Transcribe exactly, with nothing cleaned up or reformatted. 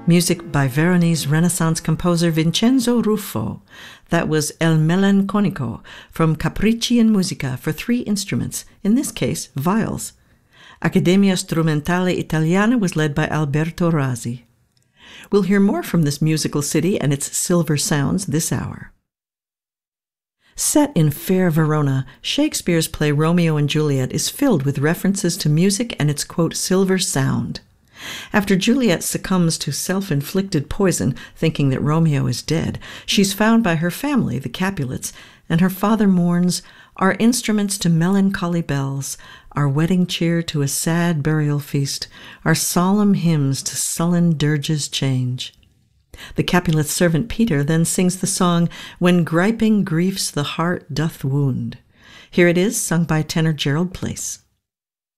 Music by Veronese Renaissance composer Vincenzo Ruffo. That was El Melanconico from Capricci in Musica for three instruments, in this case, viols. Accademia Strumentale Italiana was led by Alberto Rasi. We'll hear more from this musical city and its silver sounds this hour. Set in fair Verona, Shakespeare's play Romeo and Juliet is filled with references to music and its, quote, silver sound. After Juliet succumbs to self-inflicted poison, thinking that Romeo is dead, she's found by her family, the Capulets, and her father mourns, "Our instruments to melancholy bells, our wedding cheer to a sad burial feast, our solemn hymns to sullen dirges change." The Capulet's servant Peter then sings the song, "When griping griefs the heart doth wound." Here it is, sung by tenor Gerald Place.